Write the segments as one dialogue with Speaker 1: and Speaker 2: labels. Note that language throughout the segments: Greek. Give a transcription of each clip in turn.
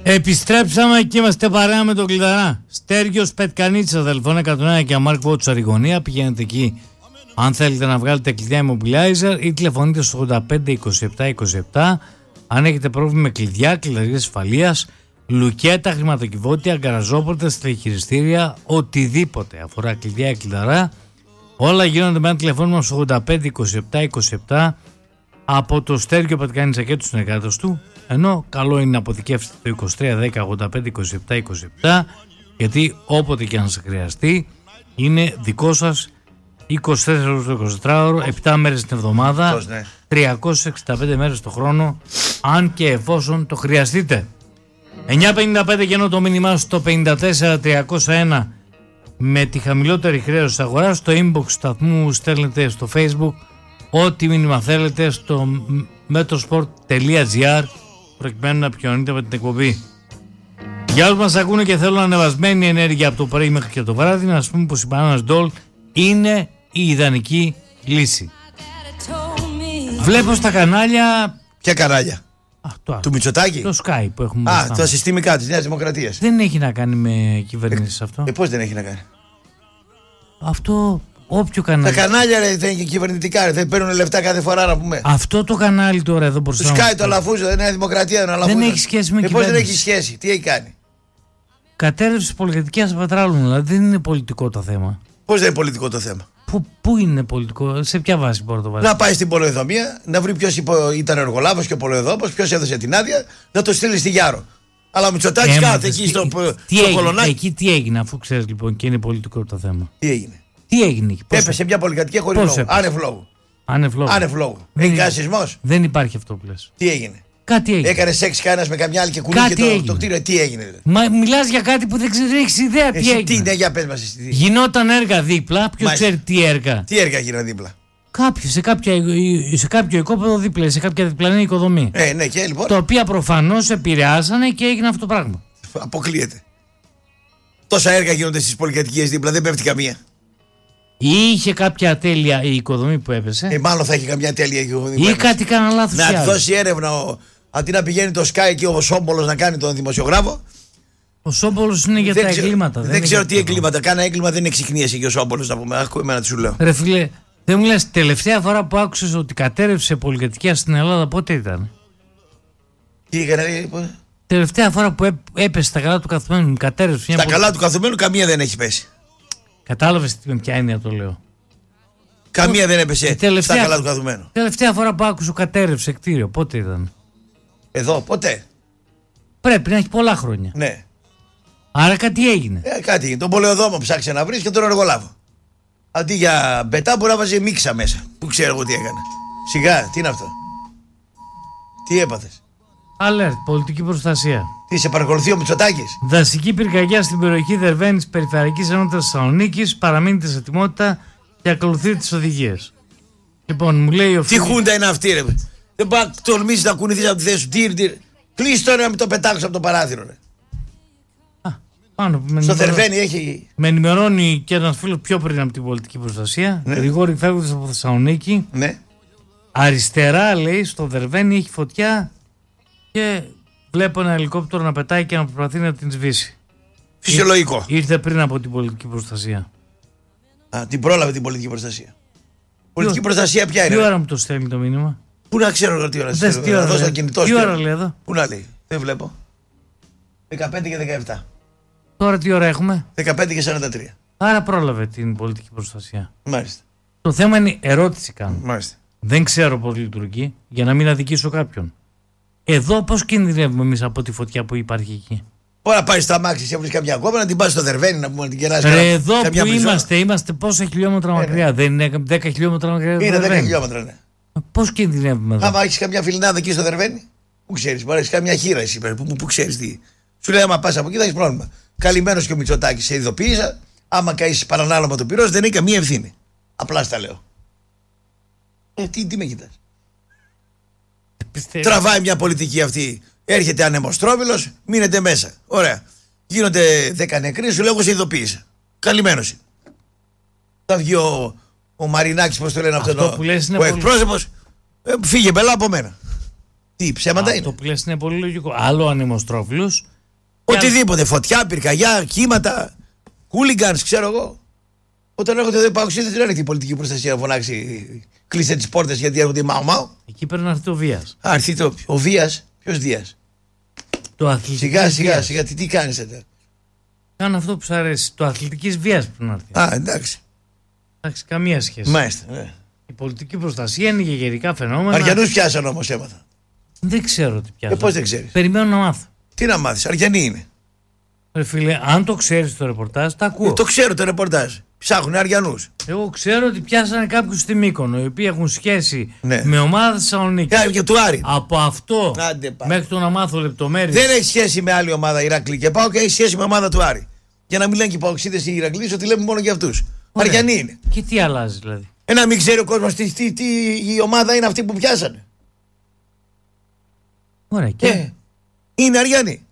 Speaker 1: Επιστρέψαμε και είμαστε παρέα με τον Κλειδαρά. Στέργιος Πετκανίτσας, Δελφών 101 και Μάρκ Βότσαρ Ριγωνία. Πηγαίνετε εκεί αν θέλετε να βγάλετε κλειδιά immobilizer ή τηλεφωνείτε στο 85 27 27. Αν έχετε πρόβλημα με κλειδιά, κλειδαρίες ασφαλείας, λουκέτα, χρηματοκιβώτια, γκαραζόπορτες, τηλεχειριστήρια, οτιδήποτε αφορά κλειδιά ή Κλειδαρά, όλα γίνονται με ένα τηλεφώνημα στο 85 27 27 από το Στέργιο Πετκανίτσα και τους συνεργάτες του. Ενώ καλό είναι να αποθηκεύσετε το 23 10 85 27 27, γιατί όποτε και αν σας χρειαστεί είναι δικό σας 24 ώρες το 24ωρο, 7 μέρες την εβδομάδα, 365 μέρες το χρόνο, αν και εφόσον το χρειαστείτε. 9.55 γεννώ το μήνυμά στο 54 301 με τη χαμηλότερη χρέωση της αγοράς. Στο inbox σταθμού στέλνετε στο Facebook ό,τι μήνυμα θέλετε στο metrosport.gr προκειμένου να επικοινωνείτε με την εκπομπή. Για όσους μας ακούνε και θέλουν ανεβασμένη ενέργεια από το πρωί μέχρι και το βράδυ, να σας πούμε πως η Bananas Doll είναι η ιδανική λύση. Βλέπω στα κανάλια.
Speaker 2: Ποια κανάλια? Του Μητσοτάκη?
Speaker 1: Το Sky που έχουμε μπροστά.
Speaker 2: Τα συστημικά της Νέας Δημοκρατίας.
Speaker 1: Δεν έχει να κάνει με κυβερνήσεις αυτό.
Speaker 2: Πώς δεν έχει να κάνει?
Speaker 1: Αυτό όποιο κανάλι.
Speaker 2: Τα κανάλια ρε, δεν είναι κυβερνητικά, ρε, δεν παίρνουν λεφτά κάθε φορά να πούμε.
Speaker 1: Αυτό το κανάλι τώρα εδώ μπροστά.
Speaker 2: Το Sky, το Λαφούζο, δεν είναι Δημοκρατία,
Speaker 1: δεν έχει σχέση με κυβέρνηση.
Speaker 2: Πώς δεν έχει σχέση, τι έχει κάνει?
Speaker 1: Κατέρευση πολιτικής πετράλων, δηλαδή δεν είναι πολιτικό το θέμα.
Speaker 2: Πώς δεν είναι πολιτικό το θέμα?
Speaker 1: Πού είναι πολιτικό, σε ποια βάση μπορεί να το βάζει?
Speaker 2: Να πάει στην πολεοδομία, να βρει ποιος ήταν ο εργολάβος και ο πολεοδόμος, ποιος έδωσε την άδεια, να το στείλει στη Γιάρο. Αλλά ο Μητσοτάκης κάθε εκεί στο Κολονάκι.
Speaker 1: Εκεί τι έγινε, αφού ξέρεις λοιπόν και είναι πολιτικό το θέμα?
Speaker 2: Τι έγινε?
Speaker 1: Τι έγινε εκεί?
Speaker 2: Έπεσε μια πολυκατοικία χωρίς λόγο. Άνευ λόγου. Άνευ λόγου. Έχει κάνει σεισμός?
Speaker 1: Δεν υπάρχει αυτό που λες.
Speaker 2: Τι έγινε?
Speaker 1: Κάτι έγινε.
Speaker 2: Έκανε σεξ κανένας με καμιά άλλη και κουνήθηκε το κτίριο. Τι έγινε?
Speaker 1: Μα μιλάς για κάτι που δεν έχεις ιδέα τι έγινε.
Speaker 2: Τι είναι, για πες μας.
Speaker 1: Γινόταν έργα δίπλα. Ποιος ξέρει τι έργα?
Speaker 2: Τι έργα γίνανε δίπλα?
Speaker 1: Κάποιο σε κάποιο οικόπεδο δίπλα, σε κάποια διπλανή οικοδομή.
Speaker 2: Ναι, και λοιπόν.
Speaker 1: Τα οποία προφανώς επηρεάσανε και έγινε αυτό το πράγμα.
Speaker 2: Αποκλείεται. Τόσα έργα γίνονται στις πολυκατοικίες δίπλα, δεν πέφτει καμία.
Speaker 1: Είχε κάποια ατέλεια η οικοδομή που έπεσε.
Speaker 2: Μάλλον θα έχει καμιά ατέλεια η οικοδομή που
Speaker 1: έπεσε. Ή κάτι κάνα λάθος.
Speaker 2: Να δώσει έρευνα αντί να πηγαίνει το Sky και ο Σόμπολος να κάνει τον δημοσιογράφο.
Speaker 1: Ο Σόμπολος είναι για τα εγκλήματα.
Speaker 2: Δεν ξέρω τι εγκλήματα. Κάνα έγκλημα δεν εξυκνίασε και ο Σόμπολος, να πούμε. Άκου εμένα τι σου λέω.
Speaker 1: Ρε φίλε, δεν μου λες, τελευταία φορά που άκουσες ότι κατέρευσε πολυκατοικία στην Ελλάδα πότε ήταν?
Speaker 2: Τι έκανε?
Speaker 1: Τελευταία φορά που έπεσε στα καλά του καθουμένου, κατέρευσε.
Speaker 2: Στα καλά του καθουμένου καμία δεν έχει πέσει.
Speaker 1: Κατάλαβες με ποια έννοια το λέω?
Speaker 2: Καμία δεν έπεσε στα καλά του καθουμένου.
Speaker 1: Τελευταία φορά που άκουσα κατέρευσε κτίριο, πότε ήταν?
Speaker 2: Εδώ, ποτέ.
Speaker 1: Πρέπει να έχει πολλά χρόνια.
Speaker 2: Ναι.
Speaker 1: Άρα κάτι έγινε.
Speaker 2: Κάτι έγινε. Τον πολεοδόμο ψάξε να βρει και τον εργολάβο. Αντί για μπετά μπορεί να βάζει μίξα μέσα. Που ξέρω εγώ τι έκανε. Σιγά, τι είναι αυτό? Τι έπαθες?
Speaker 1: Alert, πολιτική προστασία.
Speaker 2: Τι σε παρακολουθεί ο Μητσοτάκης?
Speaker 1: Δασική πυρκαγιά στην περιοχή Δερβαίνης, Περιφερειακής Ενότητας Θεσσαλονίκης. Παραμείνετε σε ετοιμότητα και ακολουθείτε τις οδηγίες. Λοιπόν, μου λέει ο φίλος.
Speaker 2: Τι χούντα είναι αυτή, ρε? Δεν πάει να τολμήσει να κουνηθείς από τη θέση σου. Κλείσει τώρα να μην το πετάξω από το παράθυρο, ρε. Στο Δερβαίνη έχει.
Speaker 1: Με ενημερώνει και ένας φίλος πιο πριν από την πολιτική προστασία. Ναι. Γρηγόρη, φεύγοντας από Θεσσαλονίκη.
Speaker 2: Ναι.
Speaker 1: Αριστερά, λέει, στο Δερβαίνη έχει φωτιά και βλέπω ένα ελικόπτερο να πετάει και να προσπαθεί να την σβήσει.
Speaker 2: Φυσιολογικό.
Speaker 1: Ήρθε πριν από την πολιτική προστασία.
Speaker 2: Την πρόλαβε την πολιτική προστασία. Πολιτική προστασία ποια είναι?
Speaker 1: Τι ώρα μου το στέλνει το μήνυμα?
Speaker 2: Πού να ξέρω τι ώρα στέλνει?
Speaker 1: Τι ώρα λέει εδώ?
Speaker 2: Πού να λέει? Δεν βλέπω. 15 και 17.
Speaker 1: Τώρα τι ώρα έχουμε?
Speaker 2: 15 και 43.
Speaker 1: Άρα πρόλαβε την πολιτική προστασία.
Speaker 2: Μάλιστα.
Speaker 1: Το θέμα είναι ερώτηση κάνω.
Speaker 2: Μάλιστα.
Speaker 1: Δεν ξέρω πώς λειτουργεί για να μην αδικήσω κάποιον. Εδώ πώς κινδυνεύουμε εμείς από τη φωτιά που υπάρχει εκεί?
Speaker 2: Ώρα πάει στο αμάξι και βρει καμιά κόμμα να την πας στο Δερβαίνη να πούμε να την κεράσει.
Speaker 1: Εδώ που είμαστε πόσα χιλιόμετρα μακριά? Δεν είναι 10 χιλιόμετρα μακριά?
Speaker 2: Είναι 10 χιλιόμετρα, ναι.
Speaker 1: Πώς κινδυνεύουμε εδώ?
Speaker 2: Άμα έχεις καμιά φιλινάδα εκεί στο Δερβαίνη, πού ξέρεις? Μπορεί να έχεις καμιά χείρα εσύ που ξέρεις τι. Σου λέει άμα πας από εκεί θα έχεις πρόβλημα. Καλυμμένος και ο Μητσοτάκης, σε ειδοποίησα. Άμα καείς παρανάλωμα το πυρός δεν έχει καμία ευθύνη. Απλά στα λέω. Τι με κοιτάς? Τραβάει μια πολιτική αυτή. Έρχεται ανεμοστρόβιλος, μείνετε μέσα. Ωραία. Γίνονται 10 νεκροί, σου λέω εγώ σε ειδοποίησα. Καλυμμένος. Θα βγει ο Μαρινάκης, πώς το λένε αυτό ο εκπρόσωπος. Φύγε μπελά από μένα. Τι ψέματα είναι?
Speaker 1: Αυτό που λες είναι πολύ λογικό. Άλλο ανεμοστρόβιλος
Speaker 2: Οτιδήποτε, φωτιά, πυρκαγιά, κύματα, χούλιγκανς, ξέρω εγώ. Όταν έρχονται εδώ οι παοξίδες, δεν έρχεται η πολιτική προστασία να φωνάξει, κλείστε τις πόρτες γιατί έρχονται οι Μάου.
Speaker 1: Εκεί πρέπει να έρθει ο Βίας.
Speaker 2: Ο Βίας, ποιος Δίας?
Speaker 1: Το αθλητικής
Speaker 2: Σιγά, τι κάνεις εδώ?
Speaker 1: Κάνω αυτό που σου αρέσει. Το αθλητικής βίας πρέπει να έρθει.
Speaker 2: Εντάξει.
Speaker 1: Εντάξει, καμία σχέση.
Speaker 2: Μάλιστα. Ναι.
Speaker 1: Η πολιτική προστασία είναι για γενικά φαινόμενα.
Speaker 2: Αριανούς πιάσαν όμως, έμαθα.
Speaker 1: Δεν ξέρω τι πιάσαν.
Speaker 2: Πώς δεν ξέρεις?
Speaker 1: Περιμένω να μάθω.
Speaker 2: Τι να μάθεις, Αριανοί είναι.
Speaker 1: Ρε φίλε, αν το ξέρεις το ρεπορτάζ, τα ακούω.
Speaker 2: Το ξέρω το ρεπορτάζ. Ψάχνουν Αριανούς.
Speaker 1: Εγώ ξέρω ότι πιάσανε κάποιους στη Μύκονο, οι οποίοι έχουν σχέση
Speaker 2: Ναι.
Speaker 1: με ομάδα Θεσσαλονίκης.
Speaker 2: Και του Άρη.
Speaker 1: Από αυτό
Speaker 2: Άντε,
Speaker 1: μέχρι το να μάθω λεπτομέρειες.
Speaker 2: Δεν έχει σχέση με άλλη ομάδα Ηρακλή και πάω και έχει σχέση με ομάδα του Άρη. Για να μην λένε και οι παοξίδες οι Ηρακλείς ότι λέμε μόνο για αυτούς. Αριανοί είναι.
Speaker 1: Και τι αλλάζει δηλαδή?
Speaker 2: Να μην ξέρει ο κόσμος τι η ομάδα είναι αυτή που πιάσανε.
Speaker 1: Ωραία, και
Speaker 2: Είναι Αριανοί.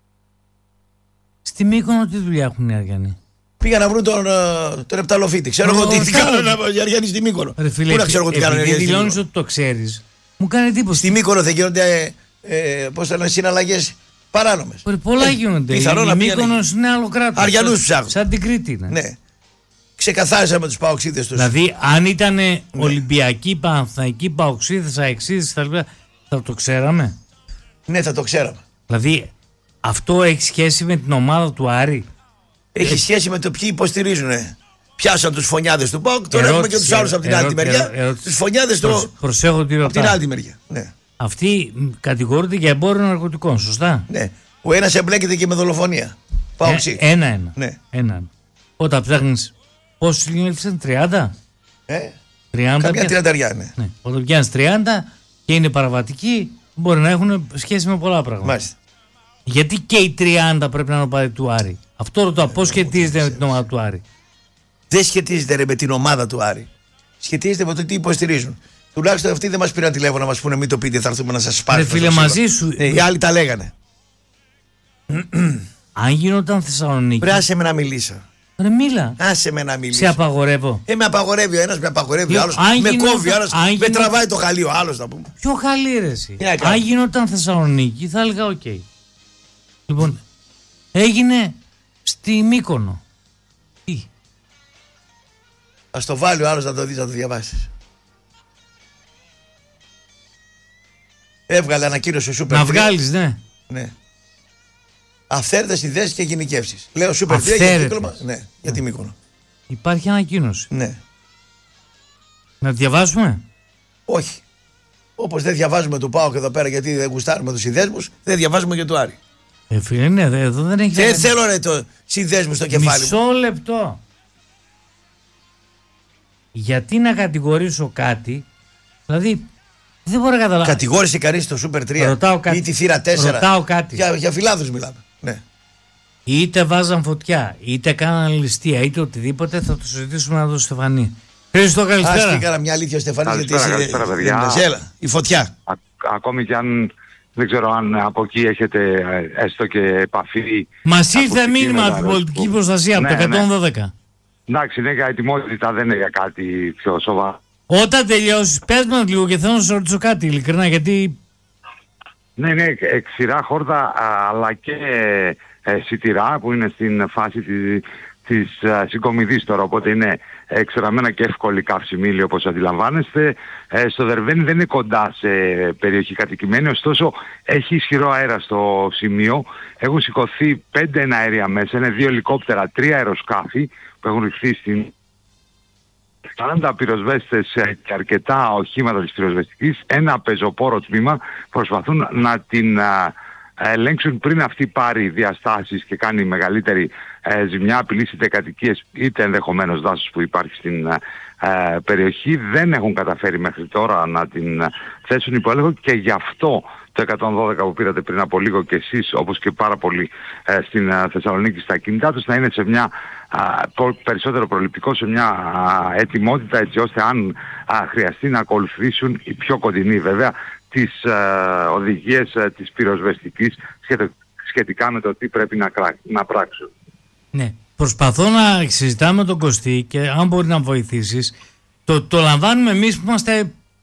Speaker 1: στη Μύκονο τι δουλειά έχουν οι Αριανοί?
Speaker 2: Πήγαν να βρουν τον Επταλοφίτη. Ξέρω εγώ τι κάνανε οι Αριανοί στη Μύκονο.
Speaker 1: Ρε φίλε,
Speaker 2: Πού να ξέρω εγώ τι κάνανε οι
Speaker 1: επειδή
Speaker 2: Αριανοί.
Speaker 1: δηλώνεις ότι το ξέρεις, μου κάνει εντύπωση.
Speaker 2: Στη Μύκονο δεν γίνονται πώς θα λένε, συναλλαγές παράνομες.
Speaker 1: Πολλά γίνονται. Η Μύκονος είναι άλλο κράτος.
Speaker 2: Αριανούς ψάχνουν.
Speaker 1: Σαν την Κρήτη είναι.
Speaker 2: Ναι. Ξεκαθάρισαν με τους παοξίδες τους.
Speaker 1: Δηλαδή, αν ήταν Ολυμπιακοί, Παναθηναϊκοί, Παοξίδες, Αεξίδες, θα το ξέραμε.
Speaker 2: Ναι, θα το ξέραμε.
Speaker 1: Δηλαδή, αυτό έχει σχέση με την ομάδα του Άρη?
Speaker 2: Έχει σχέση με το ποιοι υποστηρίζουν. Πιάσαν τους φωνιάδες του ΠΑΟΚ, τώρα έχουμε και τους άλλους από την άλλη μεριά. Τους φωνιάδες
Speaker 1: προσέχω τι ρωτάω.
Speaker 2: από την άλλη μεριά. Ναι.
Speaker 1: Αυτοί κατηγορούνται για εμπόριο ναρκωτικών, σωστά?
Speaker 2: Ναι. Ο ένας εμπλέκεται και με δολοφονία. Παοξί.
Speaker 1: Ένα.
Speaker 2: Ναι.
Speaker 1: Όταν ψάχνεις πόσους λύνεσαν, 30? 30
Speaker 2: καμιά 30, ναι.
Speaker 1: Όταν πιάνεις 30 και είναι παραβατικοί, μπορεί να έχουν σχέση με πολλά πράγματα.
Speaker 2: Μάλιστα.
Speaker 1: Γιατί και οι 30 πρέπει να είναι οπαδοί του Άρη? Αυτό ρωτάω. Πώς σχετίζεται με την ομάδα του Άρη?
Speaker 2: Δεν σχετίζεται ρε, με την ομάδα του Άρη. Σχετίζεται με το τι υποστηρίζουν. Τουλάχιστον αυτοί δεν μας πήραν τηλέφωνο να μας πούνε μην το πείτε, θα έρθουμε να σας πάρουμε.
Speaker 1: Φίλε, μαζί σου.
Speaker 2: Οι άλλοι τα λέγανε.
Speaker 1: Αν γινόταν Θεσσαλονίκη.
Speaker 2: Πρέπει άσε με να μιλήσω.
Speaker 1: Ρε μίλα.
Speaker 2: Άσε με να μιλήσω.
Speaker 1: Σε απαγορεύω.
Speaker 2: Με απαγορεύει ο ένας, με απαγορεύει ο άλλος. Με κόβει ο άλλος. Με τραβάει το χαλί ο άλλος, να πούμε.
Speaker 1: Ποιο χαλί ρε εσύ? Αν γινόταν Θεσσαλονίκη θα έλεγα οκ. Λοιπόν, έγινε στη Μύκονο. Τι?
Speaker 2: Ας το βάλει ο άλλος να το δεις, να το διαβάσεις. Έβγαλε ανακοίνωση ο Σούπερ.
Speaker 1: Να βγάλεις, ναι.
Speaker 2: Ναι. Αυθαίρετες ιδέες και γενικεύσεις. Λέω Σούπερ 3 για κύκλωμα. Ναι, για τη Μύκονο.
Speaker 1: Υπάρχει ανακοίνωση.
Speaker 2: Ναι.
Speaker 1: Να διαβάσουμε?
Speaker 2: Όχι. Όπως δεν διαβάζουμε του ΠΑΟΚ εδώ πέρα γιατί δεν γουστάρουμε τους συνδέσμους, δεν διαβάζουμε και του Άρη.
Speaker 1: Φίλε, ναι, εδώ δεν έχει.
Speaker 2: Δεν θέλω ρε το συνδέσμου στο κεφάλι μου.
Speaker 1: Μισό λεπτό. Γιατί να κατηγορήσω κάτι, δηλαδή δεν μπορώ να καταλάβω.
Speaker 2: Κατηγόρησε κανείς το Super 3 ή τη θύρα 4?
Speaker 1: Ρωτάω κάτι.
Speaker 2: Για φιλάδους μιλάμε. Ναι.
Speaker 1: Είτε βάζαν φωτιά, είτε κάναν ληστεία, είτε οτιδήποτε, θα το συζητήσουμε με τον Στεφανή. Χρήστο, καλησπέρα.
Speaker 2: Ας και κάνα μια αλήθεια ο Στεφανής.
Speaker 3: Καλησπέρα, παιδιά.
Speaker 2: Η φωτιά.
Speaker 3: Ακόμη κι αν δεν ξέρω αν από εκεί έχετε έστω και επαφή.
Speaker 1: Μας ήρθε μήνυμα από την πολιτική προστασία από το 112.
Speaker 3: Εντάξει, είναι για ετοιμότητα, δεν είναι για κάτι πιο σοβαρό.
Speaker 1: Όταν τελειώσεις, πες μας λίγο και θέλω να σου ρωτήσω κάτι ειλικρινά, γιατί...
Speaker 3: Ναι, ξηρά χόρτα αλλά και σιτηρά που είναι στην φάση της συγκομιδής τώρα, οπότε είναι εξεραμένα και εύκολη καυσιμήλη όπως αντιλαμβάνεστε. Στο Δερβένι δεν είναι κοντά σε περιοχή κατοικημένη, ωστόσο έχει ισχυρό αέρα στο σημείο. Έχουν σηκωθεί 5 εναέρια μέσα, είναι 2 ελικόπτερα, 3 αεροσκάφη που έχουν ρηχθεί στην 40 πυροσβέστες και αρκετά οχήματα της πυροσβεστικής, ένα πεζοπόρο τμήμα προσπαθούν να την ελέγξουν πριν αυτή πάρει διαστάσεις και κάνει μεγαλύτερη ζημιά, απειλήσει είτε κατοικίες είτε ενδεχομένως δάσος που υπάρχει στην περιοχή. Δεν έχουν καταφέρει μέχρι τώρα να την θέσουν υπό έλεγχο και γι' αυτό το 112 που πήρατε πριν από λίγο και εσείς, όπως και πάρα πολλοί στην Θεσσαλονίκη στα κινητά τους, να είναι σε μια περισσότερο προληπτικό, σε μια ετοιμότητα έτσι ώστε αν χρειαστεί να ακολουθήσουν οι πιο κοντινοί βέβαια τις οδηγίες της πυροσβεστικής σχετικά με το τι πρέπει να πράξουν.
Speaker 1: Ναι, προσπαθώ να συζητάμε τον Κωστή και αν μπορεί να βοηθήσεις. Το λαμβάνουμε εμείς που είμαστε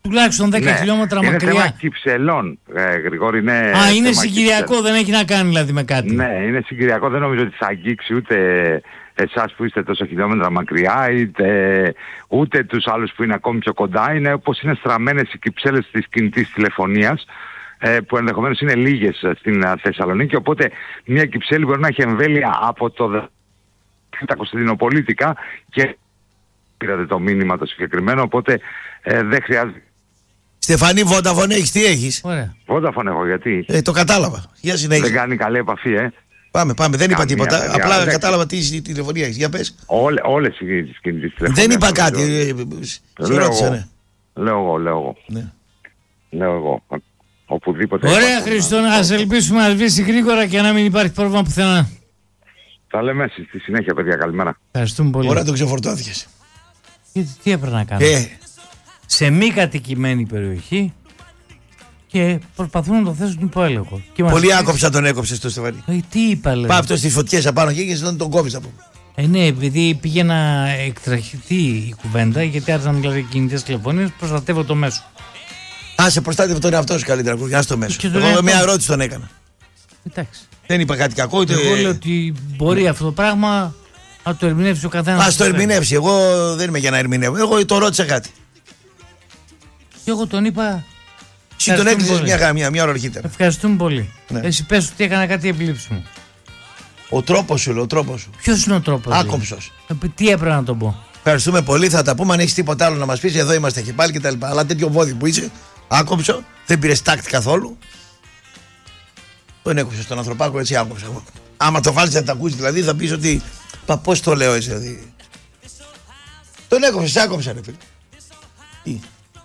Speaker 1: τουλάχιστον 10 χιλιόμετρα
Speaker 3: είναι
Speaker 1: μακριά.
Speaker 3: Είναι θέμα Κυψελών, Γρηγόρη.
Speaker 1: Είναι συγκυριακό, δεν έχει να κάνει δηλαδή με κάτι.
Speaker 3: Ναι, είναι συγκυριακό. Δεν νομίζω ότι θα αγγίξει ούτε εσάς που είστε τόσα χιλιόμετρα μακριά, ούτε τους άλλους που είναι ακόμη πιο κοντά. Είναι όπως είναι στραμμένες οι κυψέλες της κινητής τηλεφωνίας, που ενδεχομένως είναι λίγες στην Θεσσαλονίκη. Οπότε μια κυψέλη μπορεί να έχει εμβέλεια από τα Κωνσταντινοπολίτικα και πήρατε το μήνυμα το συγκεκριμένο, οπότε δεν χρειάζεται.
Speaker 2: Στεφανή, Vodafone έχεις, τι έχεις?
Speaker 1: Ωραία.
Speaker 3: Vodafone έχω, γιατί?
Speaker 2: Το κατάλαβα. Για συνέχεια.
Speaker 3: Δεν κάνει καλή επαφή,
Speaker 2: Πάμε, δεν είπα τίποτα.
Speaker 3: Καμία,
Speaker 2: Απλά κατάλαβα τι τηλεφωνία έχεις. Για πες.
Speaker 3: Όλες οι κινητές τηλεφωνίες.
Speaker 2: Δεν είπα κάτι. Σε ρώτησα, ναι.
Speaker 3: Λέω εγώ.
Speaker 2: Ναι.
Speaker 3: Λέω εγώ. Οπουδήποτε.
Speaker 1: Ωραία, Χριστό, ας ελπίσουμε να σβήσει γρήγορα και να μην υπάρχει πρόβλημα πουθενά.
Speaker 3: Τα λέμε στη συνέχεια, παιδιά. Καλημέρα.
Speaker 1: Ευχαριστούμε πολύ.
Speaker 2: Ωραία, το ξεφορτώθηκες.
Speaker 1: Τι έπρεπε να κάνω? Σε μη κατοικημένη περιοχή και προσπαθούν να το θέσουν υπό έλεγχο.
Speaker 2: Πολύ άκοψα τον έκοψες το Στεφανή.
Speaker 1: Τι είπα, λέει.
Speaker 2: Πάει αυτό στις φωτιές απάνω και να τον κόβεις από.
Speaker 1: Ναι, επειδή πήγε να εκτραχυθεί η κουβέντα, γιατί άρχισαν να μιλάνε για κινητές τηλεφωνίες, προστατεύω το μέσο.
Speaker 2: Σε προστάτευε τον εαυτό σου καλύτερα, κουριά στο μέσο. Εγώ μια ερώτηση τον έκανα.
Speaker 1: Εντάξει.
Speaker 2: Δεν είπα κάτι κακό.
Speaker 1: Εγώ λέω ότι μπορεί αυτό το πράγμα να το ερμηνεύσει ο καθένας.
Speaker 2: Ας το ερμηνεύσει. Εγώ δεν είμαι για να ερμηνεύω. Εγώ το ρώτησα κάτι.
Speaker 1: Και εγώ τον είπα.
Speaker 2: Εσύ τον έκλεισες μια ώρα αρχίτερα.
Speaker 1: Ευχαριστούμε πολύ.
Speaker 2: Ναι.
Speaker 1: Εσύ πες ότι έκανα κάτι επιλήψιμο.
Speaker 2: Ο τρόπος σου, λέει, ο τρόπος σου.
Speaker 1: Ποιος είναι ο τρόπος?
Speaker 2: Άκομψος.
Speaker 1: Τι έπρεπε να τον πω?
Speaker 2: Ευχαριστούμε πολύ. Θα τα πούμε. Αν έχεις τίποτα άλλο να μας πεις, εδώ είμαστε και πάλι κτλ. Αλλά τέτοιο βόδι που είσαι, άκομψο, δεν πήρε τάκτη καθόλου. Τον έκοψε στον ανθρωπάκο, έτσι άκομψα. Άμα το βάλεις να τα ακούσει, δηλαδή θα πεις ότι. Πώς το λέω έτσι, δηλαδή. Τον έκοψε, άκομψα, ρε φίλε. Τι.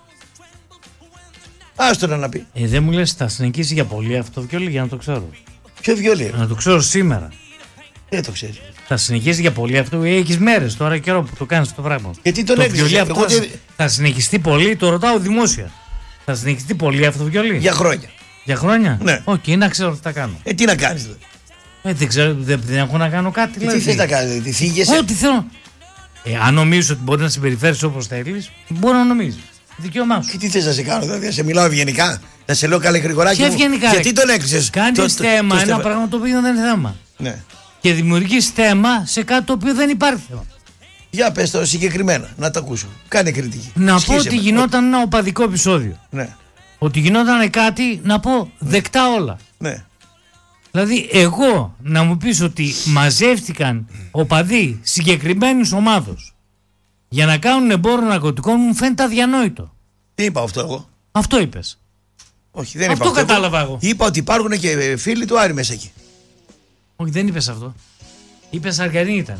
Speaker 2: Άστο να πει.
Speaker 1: Δεν μου λες, θα συνεχίσει για πολύ αυτό το βιολί, για να το ξέρω.
Speaker 2: Ποιο βιολί?
Speaker 1: Να το ξέρω σήμερα.
Speaker 2: Δεν το ξέρεις.
Speaker 1: Θα συνεχίσει για πολύ αυτό, έχεις μέρες τώρα καιρό που το κάνεις το πράγμα.
Speaker 2: Γιατί τον
Speaker 1: έκλεισε αυτό? Θα συνεχιστεί πολύ, το ρωτάω δημόσια. Θα συνεχιστεί πολύ αυτό το βιολί?
Speaker 2: Για χρόνια.
Speaker 1: Για χρόνια?
Speaker 2: Ναι.
Speaker 1: Να ξέρω τι θα κάνω.
Speaker 2: Τι να κάνεις δηλαδή?
Speaker 1: Δεν ξέρω, δεν έχω να κάνω κάτι.
Speaker 2: Τι θες να κάνεις, τι θίγεσαι?
Speaker 1: Ό,τι θέλω. Αν νομίζεις ότι μπορεί να συμπεριφέρεις όπως θέλεις, μπορεί να νομίζεις. Δικαίωμά σου.
Speaker 2: Και τι θες να σε κάνω, δηλαδή, να σε μιλάω ευγενικά, να σε λέω καλέ Γρηγοράκη μου? Γιατί τον έκλεισες?
Speaker 1: Κάνεις θέμα, ένα πράγμα το οποίο δεν είναι θέμα.
Speaker 2: Ναι.
Speaker 1: Και δημιουργείς θέμα σε κάτι το οποίο δεν υπάρχει θέμα.
Speaker 2: Για πες το συγκεκριμένα, να το ακούσω. Κάνε κριτική.
Speaker 1: Να πω ότι γινόταν ένα οπαδικό επεισόδιο.
Speaker 2: Ναι.
Speaker 1: Ότι γινόταν κάτι, να πω δεκτά όλα.
Speaker 2: Ναι.
Speaker 1: Δηλαδή εγώ να μου πεις ότι μαζεύτηκαν οπαδοί συγκεκριμένης ομάδος για να κάνουν εμπόριο ναρκωτικών, μου φαίνεται αδιανόητο.
Speaker 2: Τι είπα αυτό εγώ?
Speaker 1: Αυτό είπες?
Speaker 2: Όχι, δεν
Speaker 1: αυτό
Speaker 2: είπα αυτό.
Speaker 1: Κατάλαβα εγώ.
Speaker 2: Είπα ότι υπάρχουν και φίλοι του Άρη μέσα εκεί.
Speaker 1: Όχι, δεν είπες αυτό. Είπες αργανοί ήταν.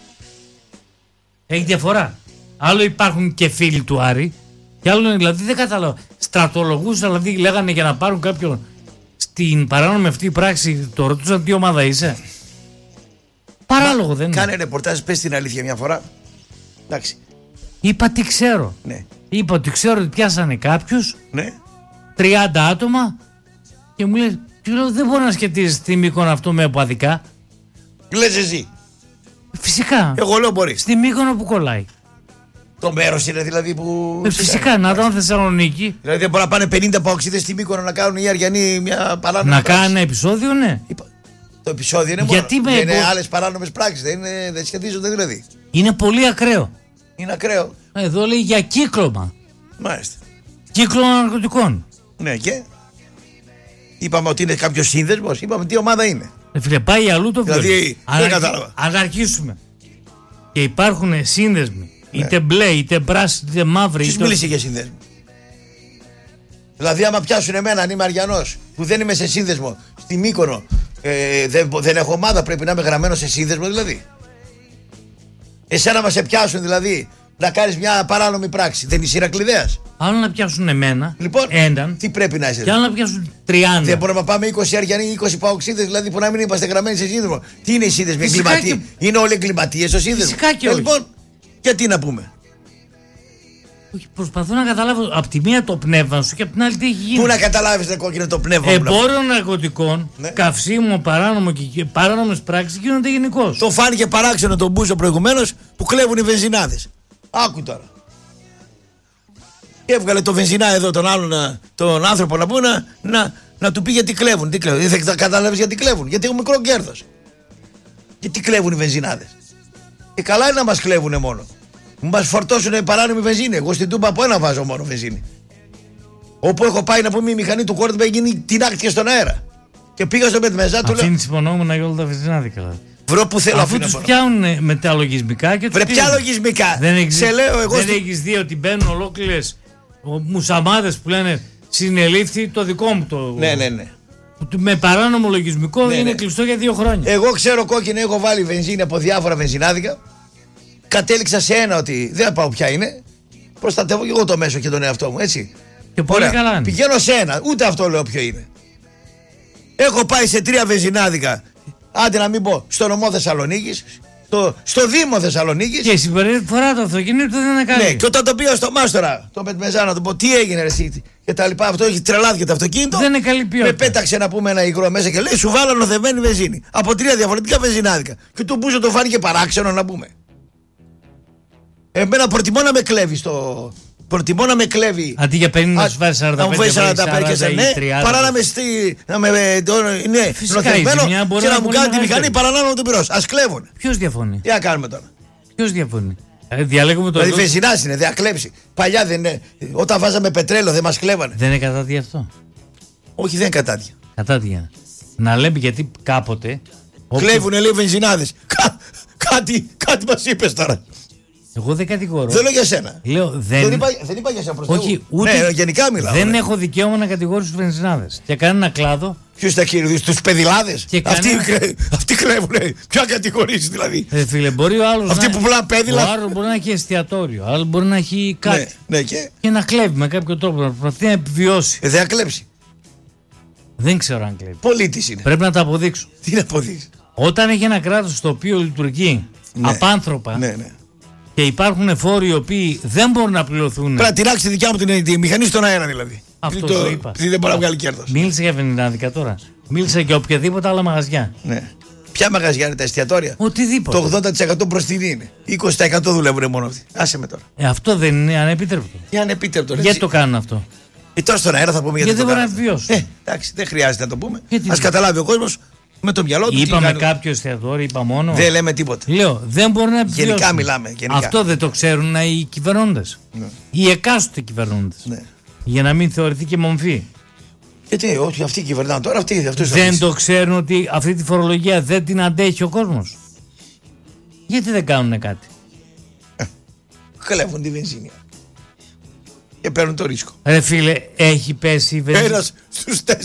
Speaker 1: Έχει διαφορά. Άλλο υπάρχουν και φίλοι του Άρη, και άλλο δηλαδή δεν κατάλαβα. Στρατολογούσαν, δηλαδή λέγανε για να πάρουν κάποιον στην παράνομη αυτή πράξη, το ρωτούσαν τι ομάδα είσαι. Παράλογο δεν είναι?
Speaker 2: Κάνε ρεπορτάζ, πες την αλήθεια μια φορά. Εντάξει.
Speaker 1: Είπα τι ξέρω.
Speaker 2: Ναι.
Speaker 1: Είπα ότι ξέρω ότι πιάσανε κάποιους,
Speaker 2: Ναι.
Speaker 1: 30 άτομα, και μου λέει, δεν μπορεί να σχετίζεις τη Μύκονο αυτό με οπαδικά.
Speaker 2: Λες εσύ?
Speaker 1: Φυσικά.
Speaker 2: Εγώ λέω μπορεί.
Speaker 1: Στη Μύκονο που κολλάει.
Speaker 2: Το μέρος είναι δηλαδή που.
Speaker 1: Φυσικά, να ήταν Θεσσαλονίκη.
Speaker 2: Δηλαδή δεν μπορεί να πάνε 50 παοξίδες στη Μύκονο να κάνουν οι Αριανοί μια παράνομη
Speaker 1: να
Speaker 2: πράξη.
Speaker 1: κάνουν ένα επεισόδιο, ναι.
Speaker 2: Το επεισόδιο είναι
Speaker 1: γιατί
Speaker 2: μόνο. Είναι άλλες παράνομες πράξεις. Δεν σχετίζονται δηλαδή.
Speaker 1: Είναι πολύ ακραίο.
Speaker 2: Είναι ακραίο.
Speaker 1: Εδώ λέει για κύκλωμα.
Speaker 2: Μάλιστα.
Speaker 1: Κύκλωμα ναρκωτικών.
Speaker 2: Ναι, και. Είπαμε ότι είναι κάποιο σύνδεσμο. Είπαμε τι ομάδα είναι.
Speaker 1: Φίλε, πάει αλλού το βιβλίο.
Speaker 2: Δηλαδή, δεν κατάλαβα.
Speaker 1: Αν αρχίσουμε και υπάρχουν σύνδεσμοι, ναι, είτε μπλε, είτε πράσινοι, είτε μαύροι.
Speaker 2: Ποιος μίλησε για σύνδεσμο? Δηλαδή, άμα πιάσουν εμένα, αν είμαι Αριανός, που δεν είμαι σε σύνδεσμο, στη Μύκονο, δεν έχω ομάδα, πρέπει να είμαι γραμμένο σε σύνδεσμο δηλαδή. Εσένα να σε πιάσουν δηλαδή να κάνεις μια παράνομη πράξη, δεν είσαι Ηρακλειδέας?
Speaker 1: Άλλο να πιάσουν εμένα,
Speaker 2: λοιπόν,
Speaker 1: έναν,
Speaker 2: τι πρέπει να είσαι?
Speaker 1: Και άλλο να πιάσουν 30.
Speaker 2: Δεν μπορούμε να πάμε 20 Αριανοί, 20 Παοξίδες, δηλαδή που να μην είμαστε γραμμένοι σε σύνδεσμο. Τι είναι οι σύνδεσμοι? Εγκληματίες? Και... Είναι όλοι εγκληματίες στο σύνδεσμο?
Speaker 1: Φυσικά και όχι.
Speaker 2: Λοιπόν, γιατί να πούμε?
Speaker 1: Όχι, προσπαθώ να καταλάβω από τη μία το πνεύμα σου και από την άλλη τι έχει γίνει.
Speaker 2: Πού να καταλάβεις το κόκκινο το πνεύμα?
Speaker 1: Εμπόριο ναρκωτικών, ναι, καυσίμο, παράνομο και παράνομες πράξεις γίνονται γενικώς.
Speaker 2: Το φάνηκε παράξενο τον Μπούζο προηγουμένως που κλέβουν οι βενζινάδες. Άκου τώρα. Και έβγαλε το βενζινά εδώ τον άλλον, τον άνθρωπο να πούνε να του πει γιατί κλέβουν. Τι κλέβουν. Δεν θα καταλάβεις γιατί κλέβουν. Γιατί έχουν μικρό κέρδος. Γιατί κλέβουν οι βενζινάδες. Και καλά είναι να μας κλέβουν μόνο. Μου μας φορτώσουν παράνομη βενζίνη. Εγώ στην Τούμπα από ένα βάζω μόνο βενζίνη. Όπου έχω πάει να πούμε η μηχανή του κόρτου έχει γίνει τεινάκτηκε στον αέρα. Και πήγα στο Μετμεζά του λέω.
Speaker 1: Αφήνει υπονόμουνα για όλα τα βενζινάδικα.
Speaker 2: Βρω που θέλω.
Speaker 1: Αφού τους πιάνουν με τα λογισμικά και τους
Speaker 2: βρε ποια λογισμικά. Δεν
Speaker 1: έχεις δει ότι μπαίνουν ολόκληρες μουσαμάδες που λένε συνελήφθη το δικό μου το.
Speaker 2: Ναι.
Speaker 1: Με παράνομο λογισμικό είναι κλειστό για 2 χρόνια.
Speaker 2: Εγώ ξέρω κόκκινη, έχω βάλει βενζίνη από διάφορα βενζινάδικα. Κατέληξα σε ένα ότι δεν θα πάω ποια είναι. Προστατεύω και εγώ το μέσο και τον εαυτό μου, έτσι.
Speaker 1: Και πολύ καλά είναι.
Speaker 2: Πηγαίνω σε ένα, ούτε αυτό λέω ποιο είναι. Έχω πάει σε 3 βενζινάδικα. Άντε να μην πω στο νομό Θεσσαλονίκης, στο Δήμο Θεσσαλονίκης.
Speaker 1: Και η συμπεριφορά του αυτοκινήτου δεν είναι καλή.
Speaker 2: Ναι, και όταν το πήγα στο Μάστορα, το Μετμεζά, να του πω τι έγινε εσύ και τα λοιπά. Αυτό έχει τρελάθηκε το αυτοκίνητο.
Speaker 1: Δεν είναι καλή ποιότητα.
Speaker 2: Με πέταξε να πούμε ένα υγρό μέσα και λέει σου βάλω νοθεμένη βενζίνη. Από 3 διαφορετικά βενζινάδικα. Και του Μπούζο το φάνηκε παράξενο να πούμε. Εμένα προτιμώ να με κλέβει Προτιμώ να με κλέβει.
Speaker 1: Αντί για 50 να σου φέρει 45
Speaker 2: και ναι, παρά να με στείλει. Ναι, νοθευμένο και να μου κάνει τη μηχανή παρά να τον πυρός. Ας κλέβουν.
Speaker 1: Ποιος διαφωνεί.
Speaker 2: Τι να κάνουμε τώρα.
Speaker 1: Ποιος διαφωνεί. Διαλέγουμε το.
Speaker 2: Δηλαδή βενζινάς είναι, δεν κλέψει. Παλιά δεν είναι. Όταν βάζαμε πετρέλαιο δεν μας κλέβανε.
Speaker 1: Δεν είναι κατάδια αυτό.
Speaker 2: Όχι, δεν είναι κατάδια.
Speaker 1: Κατάδια. Να λέμε γιατί κάποτε.
Speaker 2: Κλέβουνε λέει βενζινάδες. Κάτι μας είπες τώρα.
Speaker 1: Εγώ δεν κατηγορώ.
Speaker 2: Δεν λέω για σένα.
Speaker 1: Λέω, δεν
Speaker 2: είπα για σένα προς
Speaker 1: όχι, ούτε.
Speaker 2: Ναι, γενικά μιλάω.
Speaker 1: Δεν έχω δικαίωμα να κατηγορήσω τους βενζινάδες. Για κανένα κλάδο.
Speaker 2: Ποιους τα κύριους, τους παιδιλάδες. Αυτοί κλέβουν. Ποια κατηγορήσει δηλαδή.
Speaker 1: Φίλε, μπορεί ο άλλος.
Speaker 2: Αυτοί που πουλάνε πέδιλα.
Speaker 1: Ο άλλος μπορεί να έχει εστιατόριο. Ο άλλος μπορεί να έχει κάτι.
Speaker 2: Ναι,
Speaker 1: και να κλέβει με κάποιο τρόπο. Να προσπαθεί να επιβιώσει.
Speaker 2: Δεν θα κλέψει.
Speaker 1: Δεν ξέρω αν κλέβει.
Speaker 2: Πολίτης είναι.
Speaker 1: Πρέπει να τα αποδείξω.
Speaker 2: Τι να αποδείξει.
Speaker 1: Όταν έχει ένα κράτος το οποίο λειτουργεί απάνθρωπα.
Speaker 2: Ναι.
Speaker 1: Και υπάρχουν φόροι οι οποίοι δεν μπορούν να πληρωθούν.
Speaker 2: Πρέπει να τυράξει τη δικιά μου τη μηχανή στον αέρα δηλαδή.
Speaker 1: Αυτό το είπα.
Speaker 2: Γιατί δεν μπορεί να βγάλει κέρδος.
Speaker 1: Μίλησε για βενζινάδικα τώρα. Μίλησε για οποιαδήποτε άλλα μαγαζιά.
Speaker 2: Ναι. Ποια μαγαζιά είναι τα εστιατόρια.
Speaker 1: Οτιδήποτε.
Speaker 2: Το 80% μπροστινή είναι. 20% δουλεύουν μόνο αυτοί. Άσε με τώρα.
Speaker 1: Αυτό δεν είναι ανεπίτρεπτο.
Speaker 2: Ανεπίτρεπτο.
Speaker 1: Γιατί το κάνουν αυτό.
Speaker 2: Τώρα στον αέρα θα πούμε
Speaker 1: γιατί δεν μπορεί να βιώσει.
Speaker 2: Εντάξει, δεν χρειάζεται να το πούμε. Ας καταλάβει ο κόσμος. Με το μυαλό του.
Speaker 1: Είπαμε κάποιο εστιατόριο, είπα μόνο.
Speaker 2: Δεν λέμε τίποτα.
Speaker 1: Λέω, δεν μπορεί να επιβιώσει.
Speaker 2: Γενικά μιλάμε. Γενικά.
Speaker 1: Αυτό δεν το ξέρουν οι κυβερνώντες.
Speaker 2: Ναι.
Speaker 1: Οι εκάστοτε κυβερνώντες.
Speaker 2: Ναι.
Speaker 1: Για να μην θεωρηθεί και μομφή.
Speaker 2: Γιατί όχι, αυτοί κυβερνάνε τώρα,
Speaker 1: δεν το ξέρουν ότι αυτή τη φορολογία δεν την αντέχει ο κόσμος. Γιατί δεν κάνουν κάτι.
Speaker 2: Κλέβουν τη βενζίνη. Και παίρνουν το ρίσκο.
Speaker 1: Ρε φίλε, έχει πέσει η βενζίνη.
Speaker 2: Ένας στους 4.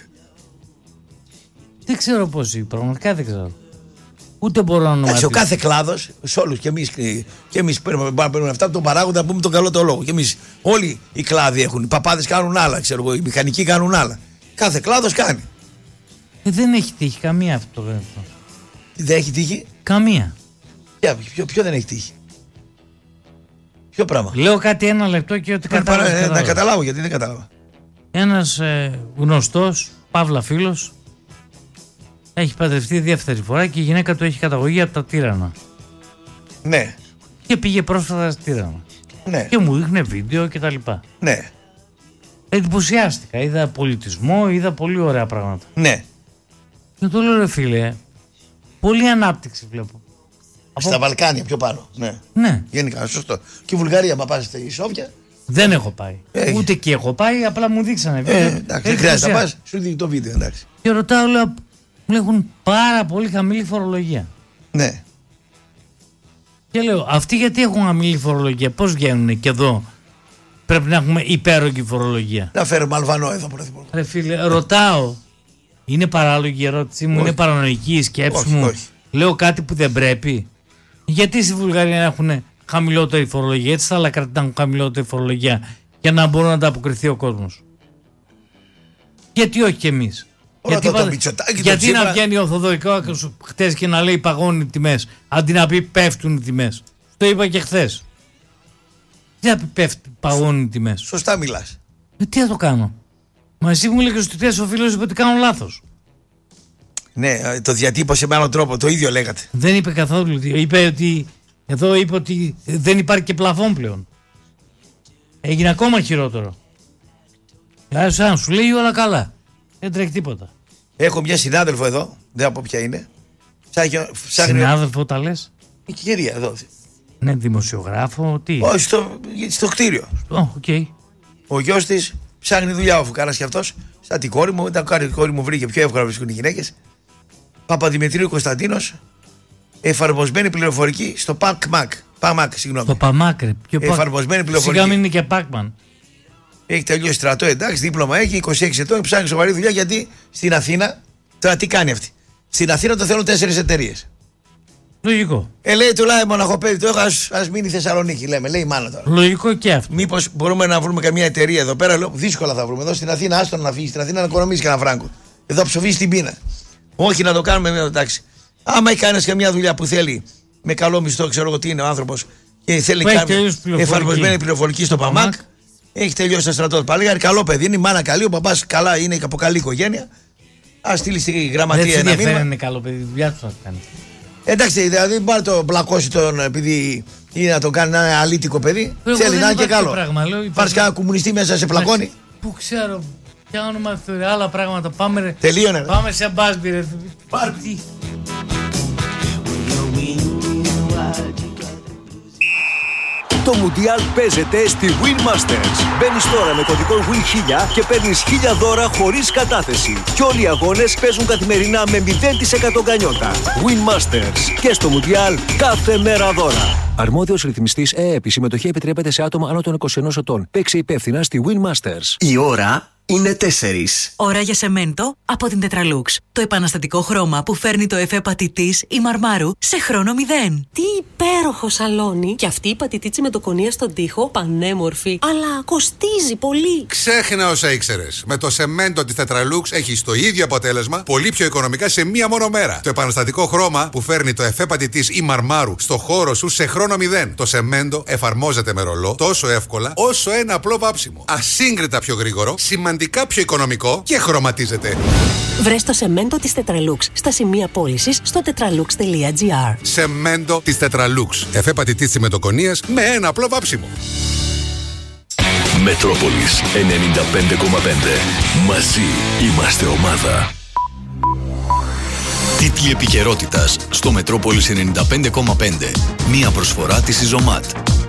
Speaker 1: Δεν ξέρω πόσοι, πραγματικά δεν ξέρω. Ούτε μπορώ να ονοματίσω.
Speaker 2: Ο κάθε κλάδος, σε όλους και εμείς παίρνουμε αυτά από τον παράγοντα να πούμε τον καλό το λόγο. Και εμείς όλοι οι κλάδοι έχουν. Οι παπάδες κάνουν άλλα, ξέρω εγώ, οι μηχανικοί κάνουν άλλα. Κάθε κλάδος κάνει.
Speaker 1: Δεν έχει τύχει καμία αυτό.
Speaker 2: Δεν έχει τύχει.
Speaker 1: Καμία.
Speaker 2: Ποιο δεν έχει τύχει. Ποιο πράγμα.
Speaker 1: Λέω κάτι ένα λεπτό και ότι κατάλαβα.
Speaker 2: Να καταλάβω γιατί δεν κατάλαβα.
Speaker 1: Ένας γνωστός, παύλα φίλος, έχει παντρευτεί δεύτερη φορά και η γυναίκα του έχει καταγωγή από τα Τύρανα.
Speaker 2: Ναι.
Speaker 1: Και πήγε πρόσφατα στα Τύρανα.
Speaker 2: Ναι.
Speaker 1: Και μου δείχνε βίντεο κτλ.
Speaker 2: Ναι.
Speaker 1: Εντυπωσιάστηκα. Είδα πολιτισμό, είδα πολύ ωραία πράγματα.
Speaker 2: Ναι.
Speaker 1: Και το λέω, ρε φίλε, πολύ ανάπτυξη βλέπω.
Speaker 2: Στα Βαλκάνια πιο πάνω. Ναι.
Speaker 1: Ναι.
Speaker 2: Γενικά, σωστό. Και η Βουλγαρία, μα πας στη Σόφια.
Speaker 1: Δεν έχω πάει. Ούτε εκεί έχω πάει, απλά μου δείξανε βίντεο.
Speaker 2: Εντάξει, δεν χρειάζεται να πας, σου δείχνει το βίντεο, εντάξει.
Speaker 1: Και ρωτάω, λέω, μου έχουν πάρα πολύ χαμηλή φορολογία.
Speaker 2: Ναι.
Speaker 1: Και λέω, αυτοί γιατί έχουν χαμηλή φορολογία, πώς βγαίνουν και εδώ πρέπει να έχουμε υπέρογγη φορολογία.
Speaker 2: Να φέρουμε Αλβανό εδώ, πρωθυπουργό.
Speaker 1: Ρε φίλε, ρωτάω, είναι παράλογη η ερώτησή μου, είναι παρανοϊκή η σκέψη μου.
Speaker 2: Όχι.
Speaker 1: Λέω κάτι που δεν πρέπει. Γιατί στη Βουλγαρία έχουν χαμηλότερη φορολογία, έτσι στα άλλα κράτη να έχουν χαμηλότερη φορολογία για να μπορούν να ανταποκριθεί ο κόσμος. Γιατί όχι κι εμείς. Γιατί να βγαίνει ο Θοδωρικάκος χτες και να λέει παγώνουν οι τιμές, αντί να πει πέφτουν οι τιμές. Το είπα και χθες. Τι να πει παγώνουν οι τιμές.
Speaker 2: Σωστά μιλάς.
Speaker 1: Τι θα το κάνω. Μα εσύ μου έλεγες ότι ο φίλος είπε ότι κάνω λάθος.
Speaker 2: Ναι, το διατύπωσε με άλλον τρόπο, το ίδιο λέγατε.
Speaker 1: Δεν είπε καθόλου. Είπε ότι, εδώ είπε ότι δεν υπάρχει και πλαφόν πλέον. Έγινε ακόμα χειρότερο. Σαν σου λέει όλα καλά. Δεν τρέχει τίποτα.
Speaker 2: Έχω μια συνάδελφο εδώ, δεν από ποια είναι.
Speaker 1: Συνάδελφο τα λες?
Speaker 2: Η κυρία εδώ.
Speaker 1: Ναι, δημοσιογράφο, τι?
Speaker 2: Όχι, στο κτίριο.
Speaker 1: Okay.
Speaker 2: Ο γιος της ψάχνει δουλειά ο φουκάρας κι αυτός. Σαν την κόρη μου, η κόρη μου βρήκε πιο εύκολα βρίσκουν οι γυναίκες. Παπαδημητρίου Κωνσταντίνος, εφαρμοσμένη πληροφορική στο ΠΑΜΑΚ, συγγνώμη.
Speaker 1: Στο ΠΑΜΑΚ, ρε.
Speaker 2: Εφαρμοσμένη πληροφορική.
Speaker 1: Σιγά μην είναι και Πάκμαν.
Speaker 2: Έχει τελειώσει στρατό, εντάξει, δίπλωμα έχει, 26 ετών, ψάχνει σοβαρή δουλειά γιατί στην Αθήνα. Τώρα τι κάνει αυτή? Στην Αθήνα το θέλουν 4 εταιρείες.
Speaker 1: Λογικό.
Speaker 2: Λέει τουλάχιστον μοναχοπέδι το έχω, ας μείνει Θεσσαλονίκη, λέμε, λέει η μάνα τώρα.
Speaker 1: Λογικό και αυτό.
Speaker 2: Μήπως μπορούμε να βρούμε καμία εταιρεία εδώ πέρα? Λέω, δύσκολα θα βρούμε. Εδώ στην Αθήνα, άστον να φύγει στην Αθήνα να οικονομήσει κανένα φράγκο. Εδώ ψοφεί στην πείνα. Όχι να το κάνουμε, εντάξει. Άμα έχει κανένα καμιά δουλειά που θέλει με καλό μισθό, ξέρω εγώ τι είναι ο άνθρωπος και θέλει εφαρμοσμένη πληροφορική στο ΠΑΜΑΚ. Έχει τελειώσει το στρατό. Παλίγαρη, καλό παιδί είναι, η μάνα καλή, ο παπάς καλά, είναι από καλή οικογένεια. Α στείλει στη γραμματεία ένα μήνυμα.
Speaker 1: Δεν είναι καλό παιδί, δουλειά του θα κάνει.
Speaker 2: Εντάξει, δηλαδή δεν μπορεί να το μπλακώσει τον επειδή ή να το κάνει ένα αλήτικο παιδί. Θέλει να είναι και καλό. Πάρει κανένα κομμουνιστή μέσα σε πλακώνει.
Speaker 1: Πού ξέρω, ποια όνομα θεωρεί άλλα πράγματα. Πάμε,
Speaker 2: τελείωνε.
Speaker 1: Πάμε σε μπάσμπι, ρε.
Speaker 2: Πάρτι.
Speaker 4: Το Μουντιάλ παίζεται στη Win Masters. Μπαίνεις τώρα με κωδικό WIN1000 και παίρνεις 1000 δώρα χωρίς κατάθεση. Και όλοι οι αγώνες παίζουν καθημερινά με 0% γκανιότα. Win Masters. Και στο Μουντιάλ κάθε μέρα δώρα. Αρμόδιος ρυθμιστής ΕΕΠ. Η συμμετοχή επιτρέπεται σε άτομα άνω των 21 ετών. Παίξε υπεύθυνα στη Win Masters.
Speaker 5: Η ώρα είναι 4.
Speaker 6: Ώρα για σεμέντο από την Tetralux. Το επαναστατικό χρώμα που φέρνει το εφέ πατητής ή μαρμάρου σε χρόνο 0.
Speaker 7: Τι υπέροχο σαλόνι! Και αυτή η πατητίτσι με το κονία στον τοίχο, πανέμορφη. Αλλά κοστίζει πολύ.
Speaker 8: Ξέχνα όσα ήξερες. Με το σεμέντο της Tetralux έχεις το ίδιο αποτέλεσμα, πολύ πιο οικονομικά σε μία μόνο μέρα. Το επαναστατικό χρώμα που φέρνει το εφέ πατητής ή μαρμάρου στο χώρο σου σε χρόνο 0. Το σεμέντο εφαρμόζεται με ρολό τόσο εύκολα όσο ένα απλό βάψιμο. Ασύγκριτα πιο γρήγορο, σημαντικά πιο οικονομικό και χρωματίζεται.
Speaker 7: Βρες το σεμέντο της Tetralux στα σημεία πώλησης στο tetralux.gr.
Speaker 8: Σεμέντο της Tetralux. Εφέ πατητής τσιμεντοκονίας με ένα απλό βάψιμο.
Speaker 5: Μετρόπολης 95,5. Μαζί είμαστε ομάδα. Τίτλοι επικαιρότητας στο Μετρόπολης 95,5. Μία προσφορά της Ιζωμάτ.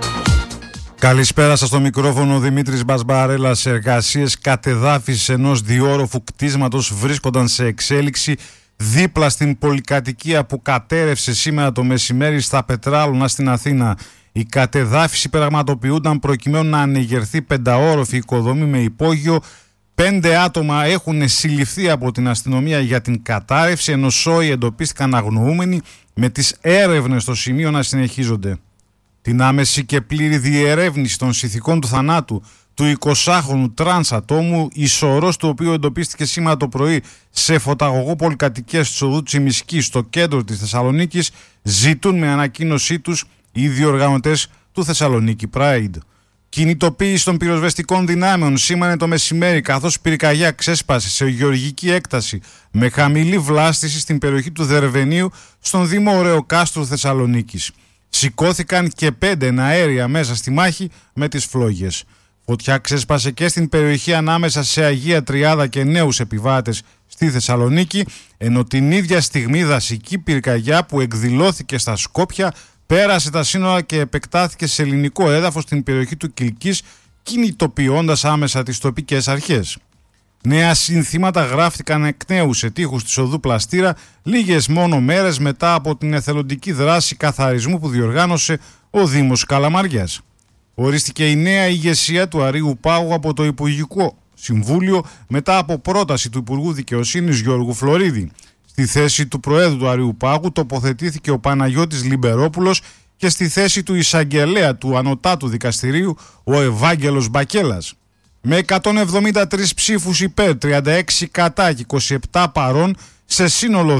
Speaker 9: Καλησπέρα σας, στο μικρόφωνο Δημήτρης Μπασμπαρέλας. Εργασίες κατεδάφισης ενός διόροφου κτίσματος βρίσκονταν σε εξέλιξη δίπλα στην πολυκατοικία που κατέρευσε σήμερα το μεσημέρι στα Πετράλωνα στην Αθήνα. Η κατεδάφιση πραγματοποιούνταν προκειμένου να ανεγερθεί πενταόροφη οικοδομή με υπόγειο. 5 άτομα έχουν συλληφθεί από την αστυνομία για την κατάρρευση, ενώ σόι εντοπίστηκαν αγνοούμενοι, με τις έρευνες στο σημείο να συνεχίζονται. Την άμεση και πλήρη διερεύνηση των συνθηκών του θανάτου του 20χρονου τρανς ατόμου, η σωρός του οποίου εντοπίστηκε σήμερα το πρωί σε φωταγωγό πολυκατοικίας της οδού Τσιμισκή στο κέντρο της Θεσσαλονίκης, ζητούν με ανακοίνωσή τους οι διοργανωτές του Θεσσαλονίκη Pride. Κινητοποίηση των πυροσβεστικών δυνάμεων σήμανε το μεσημέρι, καθώς πυρκαγιά ξέσπασε σε γεωργική έκταση με χαμηλή βλάστηση στην περιοχή του Δερβενίου στον Δήμο Ωρεοκάστρου Θεσσαλονίκης. Σηκώθηκαν και 5 εναέρια μέσα στη μάχη με τις φλόγες. Φωτιά ξέσπασε και στην περιοχή ανάμεσα σε Αγία Τριάδα και νέους επιβάτες στη Θεσσαλονίκη, ενώ την ίδια στιγμή δασική πυρκαγιά που εκδηλώθηκε στα Σκόπια πέρασε τα σύνορα και επεκτάθηκε σε ελληνικό έδαφος στην περιοχή του Κιλκής, κινητοποιώντας άμεσα τις τοπικές αρχές. Νέα συνθήματα γράφτηκαν εκ νέου σε τοίχους της οδού Πλαστήρα λίγες μόνο μέρες μετά από την εθελοντική δράση καθαρισμού που διοργάνωσε ο Δήμος Καλαμαριάς. Ορίστηκε η νέα ηγεσία του Αρείου Πάγου από το Υπουργικό Συμβούλιο μετά από πρόταση του Υπουργού Δικαιοσύνης Γιώργου Φλωρίδη. Στη θέση του Προέδρου του Αρείου Πάγου τοποθετήθηκε ο Παναγιώτης Λιμπερόπουλος και στη θέση του Εισαγγελέα του Ανωτάτου Δικαστηρίου ο Ευάγγελος Μπακέλας. Με 173 ψήφους υπέρ, 36 κατά και 27 παρών, σε σύνολο